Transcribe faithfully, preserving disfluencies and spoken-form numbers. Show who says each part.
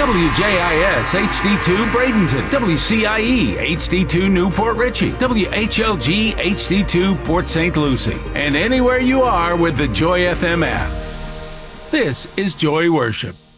Speaker 1: W J I S H D two Bradenton, W C I E H D two Newport Richey, W H L G H D two Port Saint Lucie, and anywhere you are with the Joy F M app. This is Joy Worship.